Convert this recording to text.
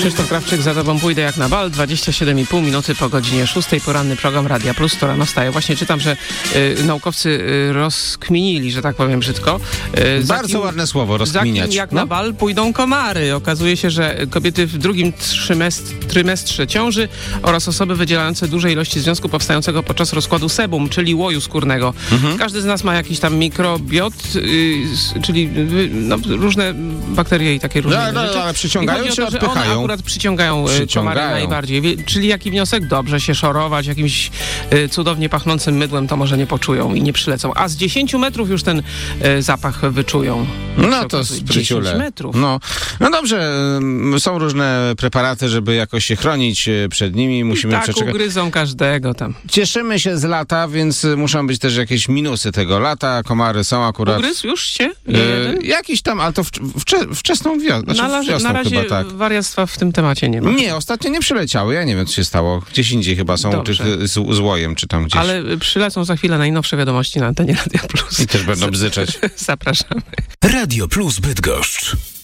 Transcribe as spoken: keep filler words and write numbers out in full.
Krzysztof Krawczyk, za tobą pójdę jak na bal. dwadzieścia siedem i pół minuty po godzinie szóstej. Poranny program Radia Plus, to rano wstaje. Właśnie czytam, że y, naukowcy y, rozkminili, że tak powiem brzydko. Y, Bardzo kim, ładne słowo, rozkminiać. Za kim jak no? na bal pójdą komary. Okazuje się, że kobiety w drugim trymestr, trymestrze ciąży oraz osoby wydzielające duże ilości związku powstającego podczas rozkładu sebum, czyli łoju skórnego. Mhm. Każdy z nas ma jakiś tam mikrobiot, y, czyli y, no, różne bakterie i takie różne no, rzeczy. No, ale przyciągają I się, to, że odpychają. one akurat przyciągają, przyciągają komary najbardziej. Czyli jaki wniosek? Dobrze się szorować jakimś y, cudownie pachnącym mydłem, to może nie poczują i nie przylecą. A z dziesięciu metrów już ten y, zapach wyczują. No to spryciule. dziesięć metrów. No, no dobrze, są różne preparaty, żeby jakoś się chronić przed nimi. Musimy I tak przeczekać. ugryzą każdego tam. Cieszymy się z lata, więc muszą być też jakieś minusy tego lata. Komary są akurat... Ugryzł już się? Y, jakiś tam, ale to wcze, wcze, wczesną wiosnę. Znaczy na, wiosną na razie chyba, tak. wariactwa w tym temacie nie ma. Nie, ostatnio nie przyleciały. Ja nie wiem, co się stało. Gdzieś indziej chyba są Dobrze. tych z, z łojem, czy tam gdzieś. Ale przylecą za chwilę najnowsze wiadomości na antenie Radia Plus. I też będą bzyczeć. Zapraszamy. Radio Plus Bydgoszcz.